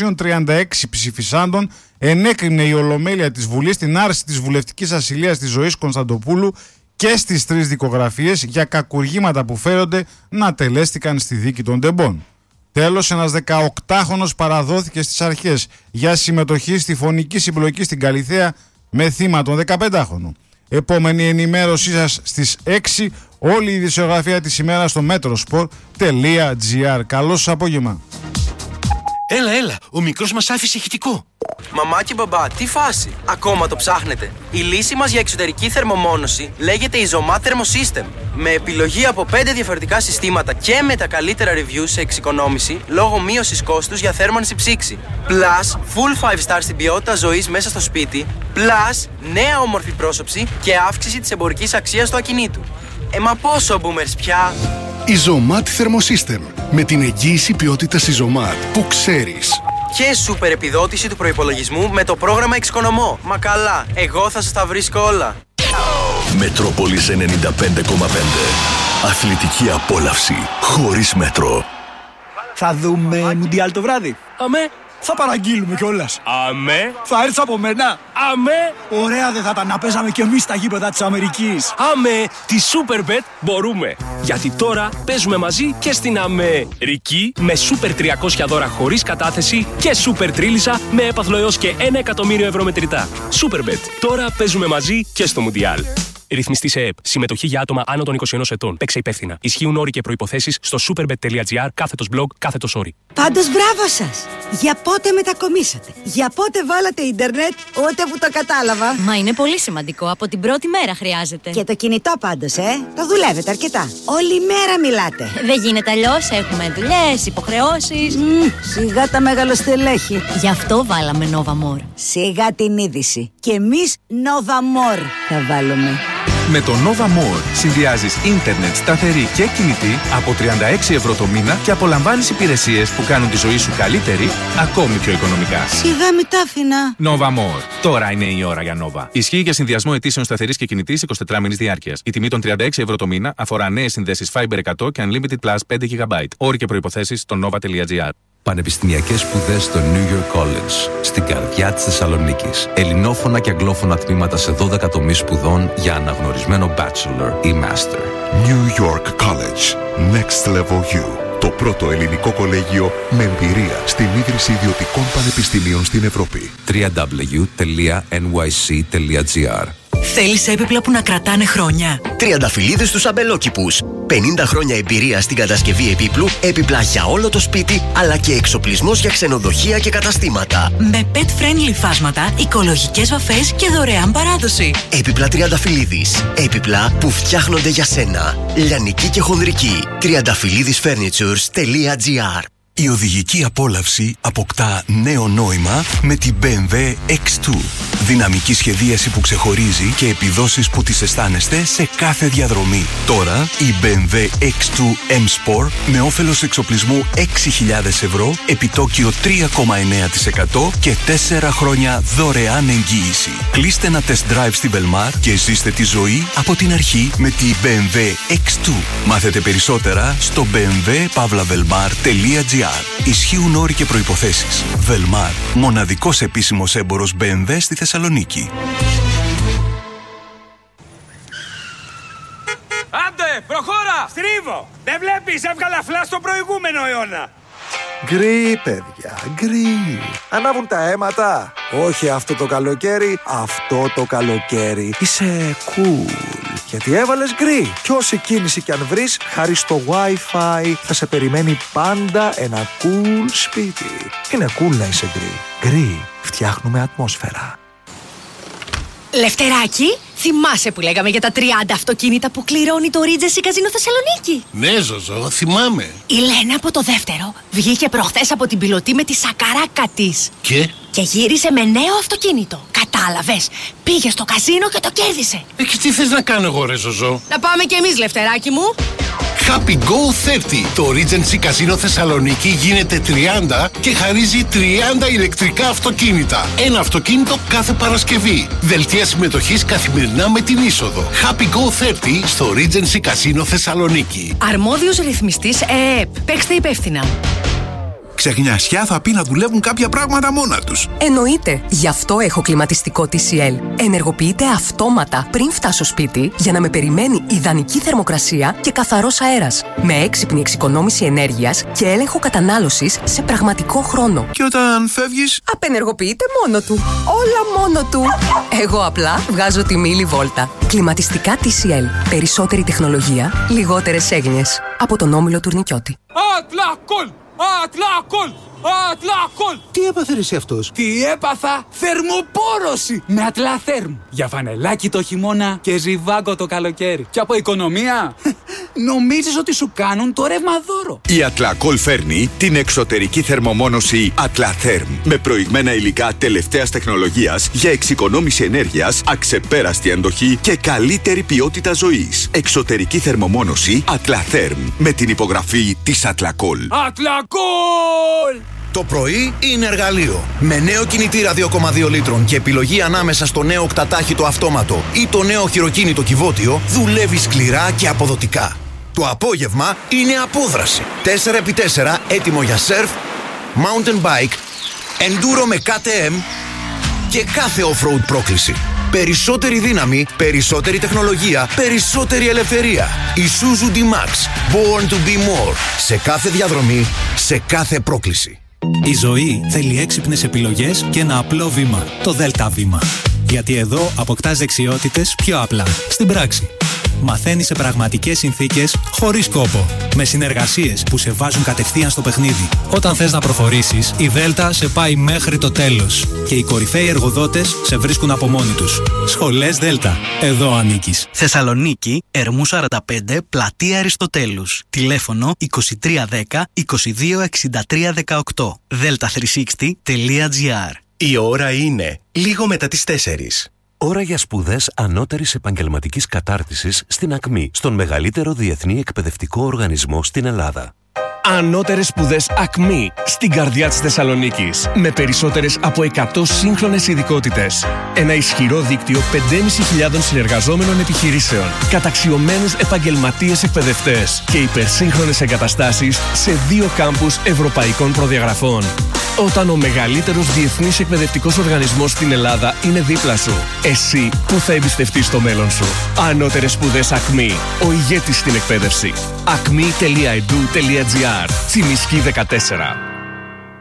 Speaker 9: 236 ψηφισάντων, ενέκρινε η Ολομέλεια της Βουλής την άρση της βουλευτικής ασυλίας της Ζωής Κωνσταντοπούλου και στις 3 δικογραφίες για κακουργήματα που φέρονται να τελέστηκαν στη δίκη των τεμπών. Τέλος, ένας 18χρονος παραδόθηκε στις αρχές για συμμετοχή στη φωνική συμπλοκή στην Καλιθέα με θύμα τον 15χρονο. Επόμενη ενημέρωσή σας στις 6. Όλη η ειδησιογραφία της ημέρας στο metrosport.gr. Καλό σας απόγευμα.
Speaker 10: Έλα, ο μικρός μας άφησε ηχητικό.
Speaker 11: Μαμά και μπαμπά, τι φάση, ακόμα το ψάχνετε? Η λύση μας για εξωτερική θερμομόνωση λέγεται Isomat Thermosystem. Με επιλογή από 5 διαφορετικά συστήματα και με τα καλύτερα reviews σε εξοικονόμηση λόγω μείωσης κόστους για θέρμανση ψήξη. Plus, full 5 stars στην ποιότητα ζωής μέσα στο σπίτι. Plus, νέα όμορφη πρόσωψη και αύξηση της εμπορικής αξίας του ακινήτου. Μα πόσο boomers πια?
Speaker 12: Isomat Thermosystem. Με την εγγύηση ποιότητας Isomat που ξέρεις.
Speaker 11: Και σούπερ επιδότηση του προϋπολογισμού με το πρόγραμμα Εξοικονομώ. Μα καλά, εγώ θα σας τα βρίσκω όλα.
Speaker 5: Μετρόπολης 95,5. Αθλητική απόλαυση χωρίς μέτρο.
Speaker 13: Θα δούμε Μουντιάλ το βράδυ.
Speaker 11: Αμέ.
Speaker 13: Θα παραγγείλουμε κιόλας.
Speaker 11: Αμέ.
Speaker 13: Θα έρθεις από μένα.
Speaker 11: Αμέ.
Speaker 13: Ωραία δεν θα ήταν να παίζαμε κι εμείς στα γήπεδα της Αμερικής.
Speaker 14: Αμέ. Τη Superbet μπορούμε. Γιατί τώρα παίζουμε μαζί και στην Αμερική με Super 300 δώρα χωρίς κατάθεση και Super Τρίλισσα με έπαθλο έως και 1 εκατομμύριο ευρώ μετρητά. Superbet. Τώρα παίζουμε μαζί και στο Μουντιάλ. Ρυθμιστή σε ΕΕΠ. Συμμετοχή για άτομα άνω των 21 ετών. Παίξε υπεύθυνα. Ισχύουν όροι και προϋποθέσεις στο superbet.gr/blog/όροι.
Speaker 15: Πάντως μπράβο σας! Για πότε μετακομίσατε? Για πότε βάλατε ίντερνετ? Ούτε που το κατάλαβα.
Speaker 16: Μα είναι πολύ σημαντικό. Από την πρώτη μέρα χρειάζεται.
Speaker 15: Και το κινητό πάντως, Το δουλεύετε αρκετά. Όλη μέρα μιλάτε.
Speaker 16: Δεν γίνεται αλλιώς. Έχουμε δουλειές, υποχρεώσεις.
Speaker 15: Σιγά τα μεγαλοστελέχη.
Speaker 16: Γι' αυτό βάλαμε Nova More.
Speaker 15: Σιγά την είδηση. Και εμείς Nova More θα βάλουμε.
Speaker 17: Με το Nova More συνδυάζεις ίντερνετ σταθερή και κινητή από 36 ευρώ το μήνα και απολαμβάνεις υπηρεσίες που κάνουν τη ζωή σου καλύτερη, ακόμη πιο οικονομικά.
Speaker 15: Σιγά μη τα άφηνα.
Speaker 17: Nova More. Τώρα είναι η ώρα για Nova. Ισχύει για συνδυασμό αιτήσεων σταθερής και κινητής 24 μήνες διάρκειας. Η τιμή των 36 ευρώ το μήνα αφορά νέες συνδέσεις Fiber 100 και Unlimited Plus 5 GB. Όροι και προϋποθέσεις στο nova.gr.
Speaker 18: Πανεπιστημιακές σπουδές στο New York College, στην καρδιά της Θεσσαλονίκης. Ελληνόφωνα και αγγλόφωνα τμήματα σε 12 τομείς σπουδών για αναγνωρισμένο bachelor ή master.
Speaker 19: New York College. Next Level You. Το πρώτο ελληνικό κολέγιο με εμπειρία στην ίδρυση ιδιωτικών πανεπιστημίων στην Ευρώπη.
Speaker 18: www.nyc.gr.
Speaker 6: Θέλεις έπιπλα που να κρατάνε χρόνια?
Speaker 20: Τριανταφυλλίδες στους αμπελόκηπους. 50 χρόνια εμπειρία στην κατασκευή επίπλου, έπιπλα για όλο το σπίτι, αλλά και εξοπλισμός για ξενοδοχεία και καταστήματα.
Speaker 6: Με pet-friendly φάσματα, οικολογικές βαφές και δωρεάν παράδοση.
Speaker 20: Έπιπλα Τριανταφυλλίδης. Έπιπλα που φτιάχνονται για σένα. Λιανική και χονδρική. Triandafyllidisfurnitures.gr.
Speaker 19: Η οδηγική απόλαυση αποκτά νέο νόημα με την BMW X2. Δυναμική σχεδίαση που ξεχωρίζει και επιδόσεις που τις αισθάνεστε σε κάθε διαδρομή. Τώρα η BMW X2 M Sport με όφελος εξοπλισμού 6.000 ευρώ, επιτόκιο 3,9% και 4 χρόνια δωρεάν εγγύηση. Κλείστε ένα test drive στη Velmar και ζήστε τη ζωή από την αρχή με τη BMW X2. Μάθετε περισσότερα στο bmw-velmar.gr. Ισχύουν όροι και προϋποθέσεις. Velmar, μοναδικός επίσημος έμπορος BMW στη Θεσσαλονίκη.
Speaker 21: Άντε, προχώρα! Στρίβο! Δεν βλέπεις, έβγαλα φλά στο προηγούμενο αιώνα.
Speaker 22: Γκρι, παιδιά, γκρι. Ανάβουν τα αίματα. Όχι αυτό το καλοκαίρι, αυτό το καλοκαίρι. Είσαι cool. Γιατί έβαλες γκρι. Κι όση κίνηση κι αν βρεις, χάρη στο Wi-Fi θα σε περιμένει πάντα ένα cool σπίτι. Είναι cool να είσαι γκρι. Γκρι. Φτιάχνουμε ατμόσφαιρα.
Speaker 23: Λευτεράκη, θυμάσαι που λέγαμε για τα 30 αυτοκίνητα που κληρώνει το Regency Casino Θεσσαλονίκη?
Speaker 12: Ναι, Ζωζό, θυμάμαι.
Speaker 23: Η Λένα από το δεύτερο βγήκε προχθές από την πιλωτή με τη σακαράκα της. Και γύρισε με νέο αυτοκίνητο. Κατάλαβες, πήγε στο καζίνο και το κέρδισε.
Speaker 12: Και τι θες να κάνω εγώ, ρε Ζωζό?
Speaker 23: Να πάμε κι εμείς, Λευτεράκη μου.
Speaker 12: Happy Go 30. Το Regency Casino Θεσσαλονίκη γίνεται 30 και χαρίζει 30 ηλεκτρικά αυτοκίνητα. Ένα αυτοκίνητο κάθε Παρασκευή. Δελτία συμμετοχής καθημερινά με την είσοδο. Happy Go 30 στο Regency Casino Θεσσαλονίκη.
Speaker 23: Αρμόδιος ρυθμιστής ΕΕΠ. Παίξτε υπεύθυνα.
Speaker 1: Ξεχνιασιά θα πει να δουλεύουν κάποια πράγματα μόνα τους.
Speaker 2: Εννοείται. Γι' αυτό έχω κλιματιστικό TCL. Ενεργοποιείται αυτόματα πριν φτάσω σπίτι για να με περιμένει ιδανική θερμοκρασία και καθαρός αέρας. Με έξυπνη εξοικονόμηση ενέργειας και έλεγχο κατανάλωσης σε πραγματικό χρόνο.
Speaker 1: Και όταν φεύγεις?
Speaker 2: Απενεργοποιείται μόνο του. Όλα μόνο του. Εγώ απλά βγάζω τη μίλη βόλτα. Κλιματιστικά TCL. Περισσότερη τεχνολογία, λιγότερες έγνοιες. Από τον Όμιλο Τουρνικιώτη.
Speaker 21: Ατλακόλ! Ατλακόλ! Ατλακόλ!
Speaker 3: Τι έπαθε εσύ αυτός?
Speaker 21: Τι έπαθα? Θερμοπόρωση με Ατλαθέρμ. Για φανελάκι το χειμώνα και ζιβάγκο το καλοκαίρι. Και από οικονομία νομίζεις ότι σου κάνουν το ρεύμα δώρο.
Speaker 24: Η Ατλακόλ φέρνει την εξωτερική θερμομόνωση Ατλαθέρμ με προηγμένα υλικά τελευταίας τεχνολογίας για εξοικονόμηση ενέργειας, αξεπέραστη αντοχή και καλύτερη ποιότητα ζωής. Εξωτερική θερμομόνωση Ατλαθέρμ με την υπογραφή της Ατλακόλ.
Speaker 21: Ατλακόλ!
Speaker 25: Το πρωί είναι εργαλείο. Με νέο κινητήρα 2,2 λίτρων και επιλογή ανάμεσα στο νέο οκτατάχυτο αυτόματο ή το νέο χειροκίνητο κυβότιο, δουλεύει σκληρά και αποδοτικά. Το απόγευμα είναι απόδραση. 4x4 έτοιμο για σερφ, mountain bike, enduro με KTM και κάθε off-road πρόκληση. Περισσότερη δύναμη, περισσότερη τεχνολογία, περισσότερη ελευθερία. Isuzu D-Max. Born to be more. Σε κάθε διαδρομή, σε κάθε πρόκληση.
Speaker 26: Η ζωή θέλει έξυπνες επιλογές και ένα απλό βήμα. Το ΔΕΛΤΑ βήμα. Γιατί εδώ αποκτάς δεξιότητες πιο απλά. Στην πράξη. Μαθαίνεις σε πραγματικές συνθήκες, χωρίς κόπο. Με συνεργασίες που σε βάζουν κατευθείαν στο παιχνίδι. Όταν θες να προχωρήσεις, η Δέλτα σε πάει μέχρι το τέλος. Και οι κορυφαίοι εργοδότες σε βρίσκουν από μόνοι τους. Σχολές Δέλτα. Εδώ ανήκεις.
Speaker 27: Θεσσαλονίκη, Ερμού 45, Πλατεία Αριστοτέλους. Τηλέφωνο 2310 22 63 18. delta360.gr.
Speaker 28: Η ώρα είναι λίγο μετά τις 4. Ώρα για σπουδές ανώτερης επαγγελματικής κατάρτισης στην ΑΚΜΗ, στον μεγαλύτερο διεθνή εκπαιδευτικό οργανισμό στην Ελλάδα.
Speaker 14: Ανώτερες σπουδές ΑΚΜΗ στην καρδιά της Θεσσαλονίκης. Με περισσότερες από 100 σύγχρονες ειδικότητες. Ένα ισχυρό δίκτυο 5.500 συνεργαζόμενων επιχειρήσεων. Καταξιωμένους επαγγελματίες εκπαιδευτές. Και υπερσύγχρονες εγκαταστάσεις σε 2 κάμπους ευρωπαϊκών προδιαγραφών. Όταν ο μεγαλύτερος διεθνής εκπαιδευτικός οργανισμός στην Ελλάδα είναι δίπλα σου, εσύ που θα εμπιστευτείς το μέλλον σου. Ανώτερες σπουδές ΑΚΜΗ. Ο ηγέτης στην εκπαίδευση. acme.edu.gr. Τσιμισκή 14.